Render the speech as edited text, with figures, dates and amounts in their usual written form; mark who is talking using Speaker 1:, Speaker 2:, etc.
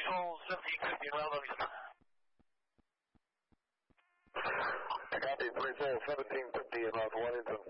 Speaker 1: Control 1750 around Livingston.
Speaker 2: I copy, free full 1750 in Wellington.